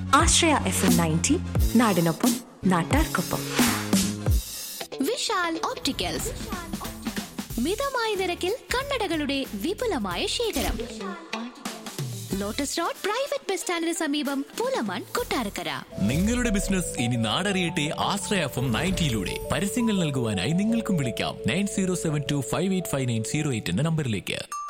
ആശ്രയ FM 90 നാടിനൊപ്പം നാട്ടാർക്കൊപ്പം. Vishal opticals, മിതമായ നിരക്കിൽ കണ്ണടകളുടെ വിപുലമായ ശേഖരം. ലോട്ടസ് റോഡ് പ്രൈവറ്റ് ബസ് സ്റ്റാൻഡിന് സമീപം, പൂലമാൻ, കൊട്ടാരക്കര. നിങ്ങളുടെ ബിസിനസ് ഇനി നാടറിയട്ടെ ആശ്രയ FM 90 പരസ്യങ്ങൾ നൽകുവാനായി നിങ്ങൾക്കും വിളിക്കാം 9072585908 എന്ന നമ്പറിലേക്ക്.